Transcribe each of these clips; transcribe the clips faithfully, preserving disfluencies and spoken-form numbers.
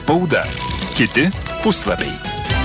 Spauda. Kiti puslapiai.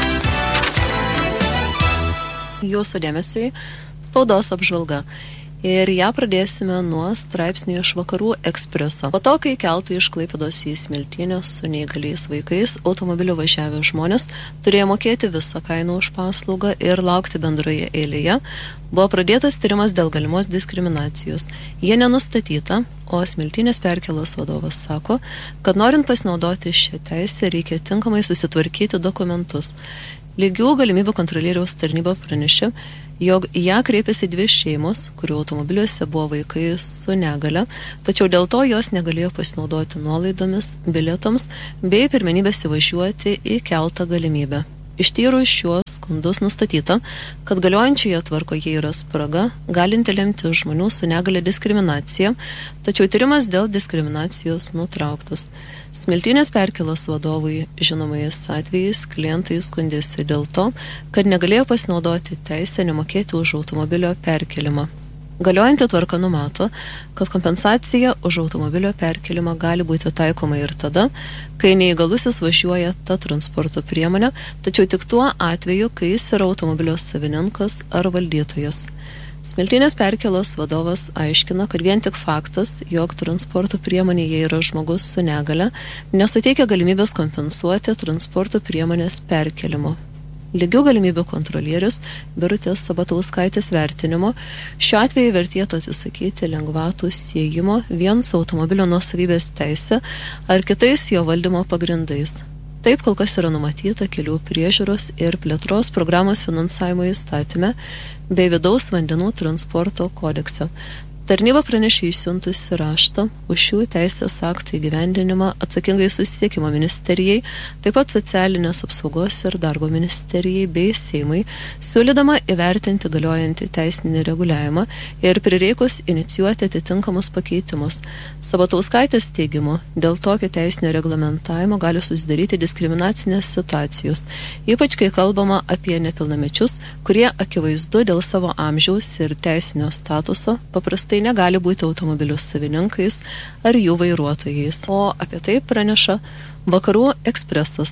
Jūsų dėmesiui spaudos apžvalga. Ir ją pradėsime nuo straipsnių iš Vakarų Ekspreso. Po to, kai keltų iš Klaipėdos į Smiltynę su neįgaliais vaikais, automobiliu važiavę žmonės turėjo mokėti visą kainą už paslaugą ir laukti bendroje eilėje, buvo pradėtas tyrimas dėl galimos diskriminacijos. Jie nenustatyta, o Smiltynės perkėlos vadovas sako, kad norint pasinaudoti šią teisę reikia tinkamai susitvarkyti dokumentus. Lygių galimybių kontrolieriaus tarnyba pranešė, jog ją kreipėsi dvi šeimos, kurių automobiliuose buvo vaikai su negale, tačiau dėl to jos negalėjo pasinaudoti nuolaidomis, bilietams bei pirmenybės įvažiuoti į keltą galimybę. Ištyrus šiuos skundus nustatyta, kad galiojančioje tvarkoje yra spraga, galinti lemti žmonių su negale diskriminaciją, tačiau tyrimas dėl diskriminacijos nutrauktas. Smiltynės perkėlos vadovui žinomais atvejais klientai skundėsi dėl to, kad negalėjo pasinaudoti teisę nemokėti už automobilio perkelimą. Galiojanti tvarka numato, kad kompensacija už automobilio perkelimą gali būti taikoma ir tada, kai neįgalusis važiuoja ta transporto priemonė, tačiau tik tuo atveju, kai jis yra automobilio savininkas ar valdytojas. Smiltynės perkėlos vadovas aiškina, kad vien tik faktas, jog transporto priemonėje yra žmogus su negale, nesuteikia galimybės kompensuoti transporto priemonės perkelimo. Lygių galimybių kontrolierius Birutės Sabatauskaitės vertinimo šiuo atveju vertėtų atsisakyti lengvatų siejimo vien su automobilio nuosavybės teise ar kitais jo valdymo pagrindais. Taip kol kas yra numatyta kelių priežiūros ir plėtros programos finansavimo įstatyme bei vidaus vandenų transporto kodekse. Tarnyba pranešė išsiuntusi raštą už šių teisės aktų įgyvendinimą atsakingai susisiekimo ministerijai, taip pat socialinės apsaugos ir darbo ministerijai bei Seimui, siūlydama įvertinti galiojantį teisinį reguliavimą ir prireikus inicijuoti atitinkamus pakeitimus. Sabatauskaitės teigimu, dėl tokio teisinio reglamentavimo gali susidaryti diskriminacinės situacijos, ypač kai kalbama apie nepilnamečius, kurie akivaizdu dėl savo amžiaus ir teisinio statuso paprastai negali būti automobilių savininkais ar jų vairuotojais. O apie tai praneša Vakarų Ekspresas.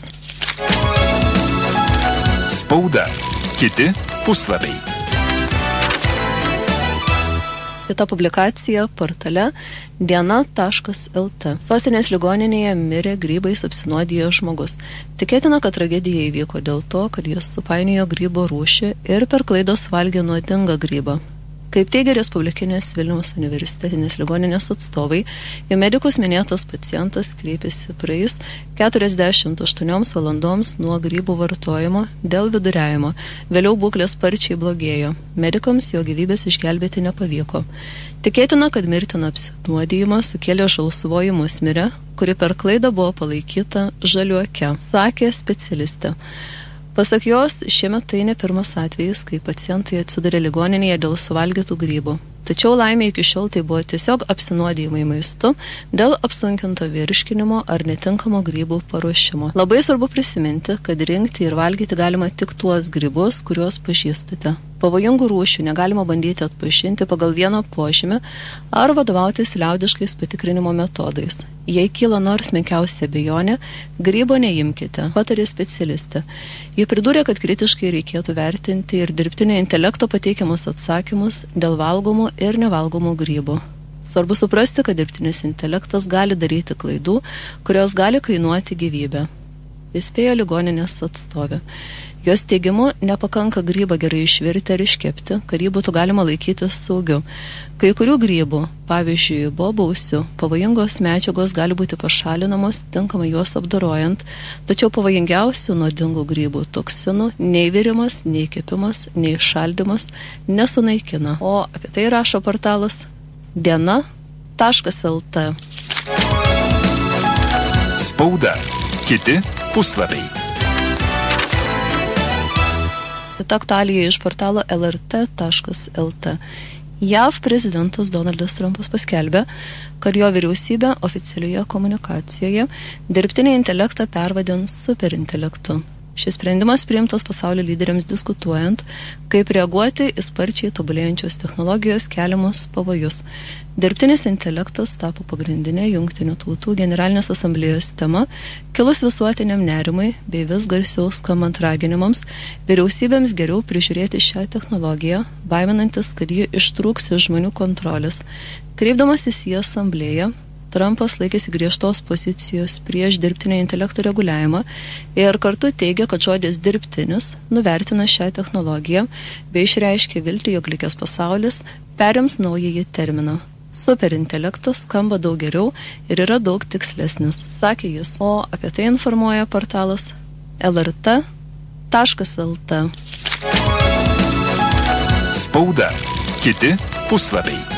Spauda. Kiti puslapiai. Kita publikacija portale diena taškas el tė. Sostinės ligoninėje mirė grybais apsinuodijo žmogus. Tikėtina, kad tragedija įvyko dėl to, kad jis supainiojo grybo rūšį ir per klaidą suvalgė nuodingą grybą. Kaip teigia Respublikinės Vilniaus universitetinės ligoninės atstovai, į medikus minėtas pacientas kreipėsi praėjus keturiasdešimt aštuonioms valandoms nuo grybų vartojimo dėl viduriavimo. Vėliau būklė sparčiai blogėjo. Medikams jo gyvybės išgelbėti nepavyko. Tikėtina, kad mirtiną apsinuodijimą sukėlė žalsvoji musmirė, kuri per klaidą buvo palaikyta žaliuoke, sakė specialistė. Pasak jos, šiemet tai ne pirmas atvejis, kai pacientai atsiduria ligoninėje dėl suvalgytų grybų. Tačiau laimė iki šiol tai buvo tiesiog apsinuodijimai maistu dėl apsunkinto virškinimo ar netinkamo grybų paruošimo. Labai svarbu prisiminti, kad rinkti ir valgyti galima tik tuos grybus, kuriuos pažįstate. Pavojingų rūšių negalima bandyti atpažinti pagal vieną požymį ar vadovautis liaudiškais patikrinimo metodais. Jei kyla nors menkiausia abejonė, grybo neimkite, patarė specialistė. Ji pridūrė, kad kritiškai reikėtų vertinti ir dirbtinio intelekto pateikiamus atsakymus dėl valgomų ir nevalgomų grybų. Svarbu suprasti, kad dirbtinis intelektas gali daryti klaidų, kurios gali kainuoti gyvybę. Įspėjo ligoninės atstovė. Jos teigimu, nepakanka grybą gerai išvirti ar iškepti, kad jį būtų galima laikyti saugiu. Kai kurių grybų, pavyzdžiui, bobausių, pavojingos medžiagos gali būti pašalinamos tinkamai juos apdorojant, tačiau pavojingiausių nuodingų grybų toksinų nei virimas, nei kepimas, nei šaldymas nesunaikina. O apie tai rašo portalas diena taškas el tė. Spauda. Kiti puslapiai. Kita aktualija iš portalo el er tė taškas el tė. J A V prezidentas Donaldas Trumpas paskelbė, kad jo vyriausybė oficialioje komunikacijoje dirbtinį intelektą pervadins superintelektu. Šis sprendimas priimtas pasaulio lyderiams diskutuojant, kaip reaguoti į sparčiai tobulėjančios technologijos keliamus pavojus. Dirbtinis intelektas tapo pagrindinė Jungtinių tautų generalinės asamblėjos tema, kilus visuotiniam nerimui bei vis garsiau skambant raginimams vyriausybėms geriau prižiūrėti šią technologiją, baiminantis, kad ji ištrūks iš žmonių kontrolės. Kreipdamasis į asamblėją, Trumpas laikėsi griežtos pozicijos prieš dirbtinio intelekto reguliavimą ir kartu teigia, kad žodis dirbtinis nuvertina šią technologiją bei išreiškia viltį, jog likęs pasaulis perims naująjį terminą. Superintelektas skamba daug geriau ir yra daug tikslesnis, sakė jis. O apie tai informuoja portalas L R T taškas L T. Spauda. Kiti puslapiai.